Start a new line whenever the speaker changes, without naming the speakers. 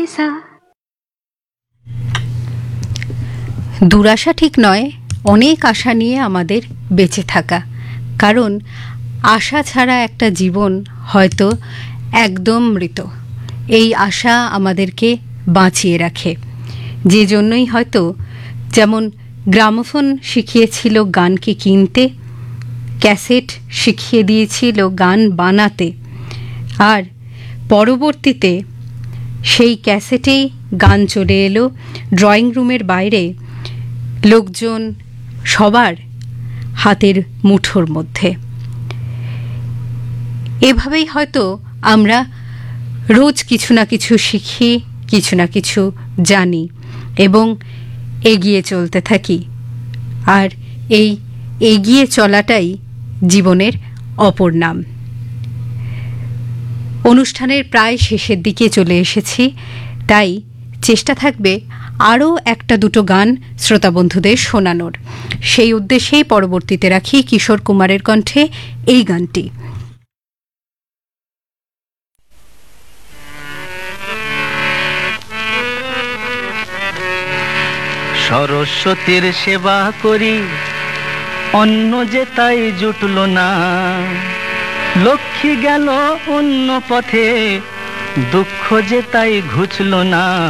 দুরাশা ঠিক নয়, অনেক আশা নিয়ে আমাদের বেঁচে থাকা, কারণ আশা ছাড়া একটা জীবন হয়তো একদম মৃত। এই আশা আমাদেরকে বাঁচিয়ে রাখে, যে জন্যই হয়তো যেমন গ্রামোফোন শিখিয়েছিল গানকে কিনতে, ক্যাসেট শিখিয়ে দিয়েছিল গান বানাতে, আর পরবর্তীতে সেই ক্যাসেটেই গান চলে এলো ড্রয়িং রুমের বাইরে লোকজন সবার হাতের মুঠোর মধ্যে। এভাবেই হয়তো আমরা রোজ কিছু না কিছু শিখি, কিছু না কিছু জানি এবং এগিয়ে চলতে থাকি, আর এই এগিয়ে চলাটাই জীবনের অপর নাম। অনুষ্ঠানের প্রায় শেষের দিকে চলে এসেছি, তাই চেষ্টা থাকবে আরও একটা দুটো গান শ্রোতা বন্ধুদের শোনানোর। সেই উদ্দেশ্যেই পরবর্তীতে রাখি কিশোর কুমারের কণ্ঠে এই গানটি।
সরস্বতীর সেবা করি, অন্য যে তাই জুটল না, লক্ষ্মী গেল অন্য পথে, দুঃখ যে তাই ঘুচল না।